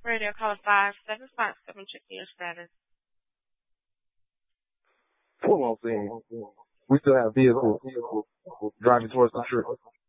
Radio call 5757, checking your status. Full on scene. We still have vehicles driving towards the trip.